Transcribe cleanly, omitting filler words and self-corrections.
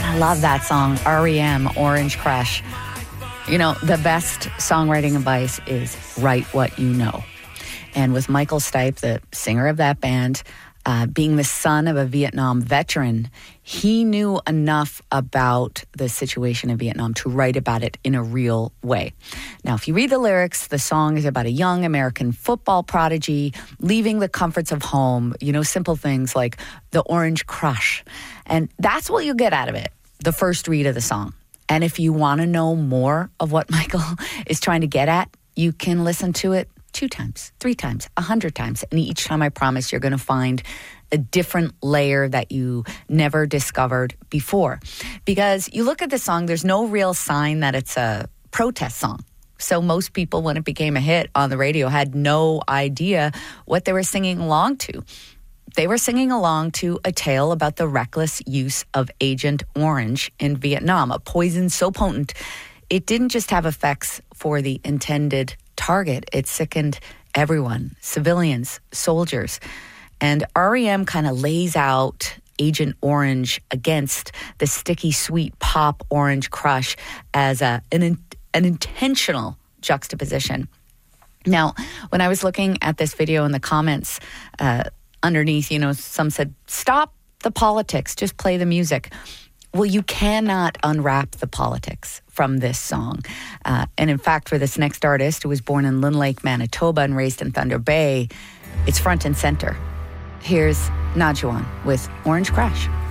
I love that song, REM, Orange Crush. You know, the best songwriting advice is write what you know. And with Michael Stipe, the singer of that band, being the son of a Vietnam veteran, he knew enough about the situation in Vietnam to write about it in a real way. Now, if you read the lyrics, the song is about a young American football prodigy leaving the comforts of home, you know, simple things like the orange crush. And that's what you get out of it, the first read of the song. And if you want to know more of what Michael is trying to get at, you can listen to it 2 times, 3 times, 100 times. And each time, I promise, you're going to find a different layer that you never discovered before. Because you look at the song, there's no real sign that it's a protest song. So most people, when it became a hit on the radio, had no idea what they were singing along to. They were singing along to a tale about the reckless use of Agent Orange in Vietnam, a poison so potent, it didn't just have effects for the intended target. It sickened everyone, civilians, soldiers. And REM kind of lays out Agent Orange against the sticky, sweet pop Orange Crush as an intentional juxtaposition. Now, when I was looking at this video in the comments underneath, you know, some said, stop the politics, just play the music. Well, you cannot unwrap the politics from this song. And in fact, for this next artist who was born in Lynn Lake, Manitoba and raised in Thunder Bay, it's front and center. Here's Na Giwan with Orange Crush.